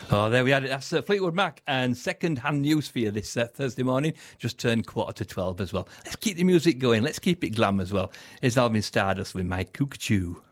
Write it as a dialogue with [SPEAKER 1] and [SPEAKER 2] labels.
[SPEAKER 1] Oh, there we had it. That's Fleetwood Mac and second-hand news for you this Thursday morning. Just turned 11:45 as well. Let's keep the music going. Let's keep it glam as well. Here's Alvin Stardust with My Cuckoo.